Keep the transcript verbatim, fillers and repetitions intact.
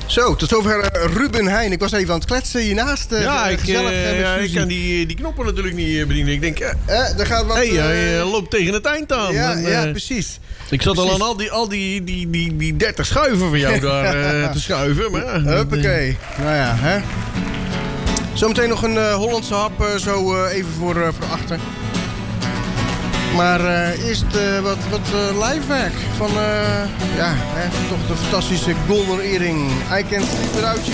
Zo, tot zover uh, Ruben Heijn. Ik was even aan het kletsen hiernaast. Uh, ja, ik, gezellig, uh, ja ik kan die, die knoppen natuurlijk niet bedienen. Ik denk, uh, uh, daar gaat wat... Hé, hey, uh, hij uh, loopt tegen het eind aan. Ja, en, uh, ja precies. Ik zat precies. al aan al die, al die, die, die, die dertig schuiven van jou daar uh, te schuiven. Maar, uh, Huppakee. Nou ja, hè. Zometeen nog een uh, Hollandse hap, uh, zo uh, even voor, uh, voor achter. Maar uh, eerst uh, wat, wat uh, livewerk van, uh, ja, hè, toch de fantastische Golden Earring. I Can't Sleep Without You.